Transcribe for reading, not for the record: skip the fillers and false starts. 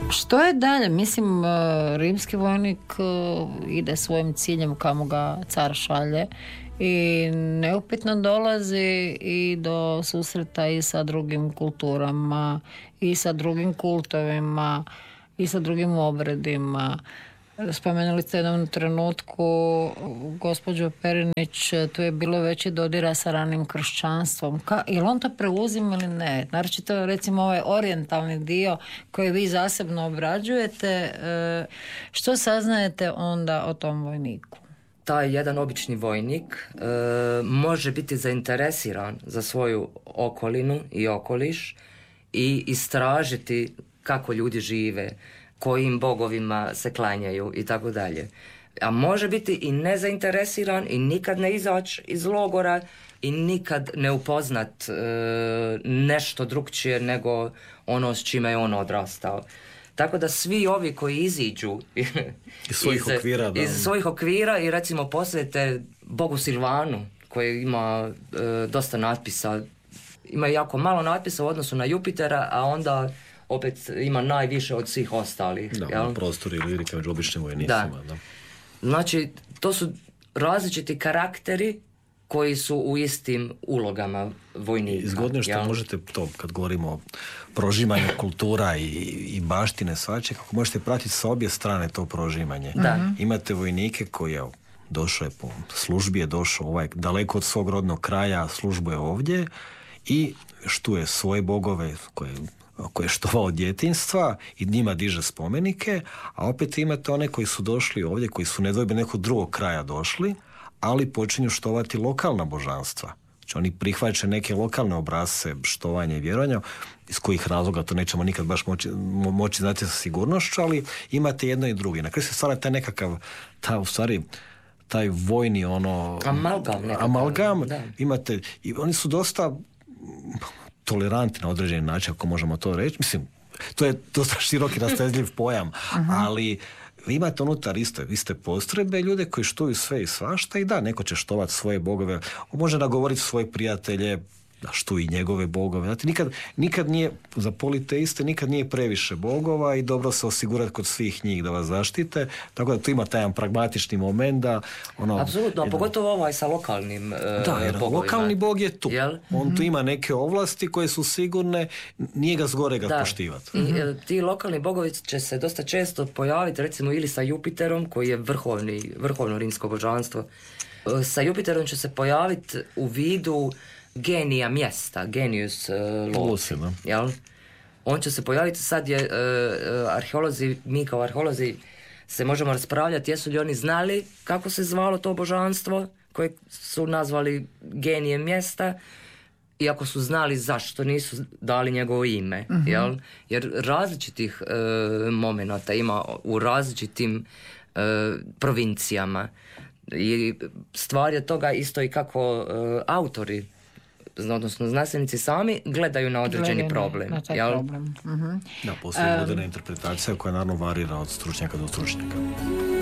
Što je dalje? Mislim, rimski vojnik ide svojim ciljem kamo ga car šalje i neupitno dolazi i do susreta i sa drugim kulturama i sa drugim kultovima i sa drugim obredima. Spomenuli ste jednom trenutku, gospođo Perinić, tu je bilo veći dodira sa ranim kršćanstvom. Je li on to preuzima ili ne? Naročito, recimo, ovaj orijentalni dio koji vi zasebno obrađujete, što saznajete onda o tom vojniku? Taj jedan obični vojnik može biti zainteresiran za svoju okolinu i okoliš i istražiti kako ljudi žive, kojim bogovima se klanjaju i tako dalje. A može biti i nezainteresiran i nikad ne izaći iz logora i nikad ne upoznat nešto drugčije nego ono s čime je on odrastao. Tako da svi ovi koji iziđu iz svojih okvira i recimo posvete Bogu Silvanu, koji ima dosta natpisa, ima jako malo natpisa u odnosu na Jupitera, a onda opet ima najviše od svih ostalih. Da, prostor i lirika među običnim vojnicima. Da. Znači, to su različiti karakteri koji su u istim ulogama vojnika. Zgodno što možete to, kad govorimo o prožimanju kultura i baštine svače, kako možete pratiti sa obje strane to prožimanje. Da. Imate vojnike koji je došao je po službi, je došao daleko od svog rodnog kraja, službuje ovdje i štuje svoje bogove koje je štovao od djetinjstva i njima diže spomenike, a opet imate one koji su došli ovdje, koji su nedvojbeno nekog drugog kraja došli, ali počinju štovati lokalna božanstva. Znači oni prihvaćaju neke lokalne obrasce štovanja i vjerovanja, iz kojih razloga to nećemo nikad baš moći znati sa sigurnošću, ali imate jedno i drugo. Na kraju se stvara taj nekakav, taj vojni amalgam, imate, i oni su dosta tolerantni na određeni način, ako možemo to reći. Mislim, to je dosta široki rastezljiv pojam, ali vi imate unutar iste postrojbe ljude koji štuju sve i svašta i da, neko će štovati svoje bogove, može nagovoriti svoje prijatelje da štuju i njegove bogove. Znate, nikad nije, za politeiste nikad nije previše bogova i dobro se osigurati kod svih njih da vas zaštite, tako da tu ima taj pragmatični moment da apsolutno, a pogotovo ovaj sa lokalnim bogovima. Lokalni bog je tu. Jel? On tu ima neke ovlasti koje su sigurne, nije ga zgorega poštivati. I ti lokalni bogovi će se dosta često pojaviti, recimo ili sa Jupiterom, koji je vrhovno rimsko božanstvo. Sa Jupiterom će se pojaviti u vidu genija mjesta, genius loci. On će se pojaviti, sad je mi kao arheolozi se možemo raspravljati jesu li oni znali kako se zvalo to božanstvo koje su nazvali genijem mjesta i ako su znali zašto nisu dali njegovo ime. Jer različitih momenata ima u različitim provincijama i stvar je toga isto i kako autori, odnosno znanstvenici sami gledaju na određeni problem. Na taj problem. Da, postoji moderna interpretacija koja naravno varira od stručnjaka do stručnjaka.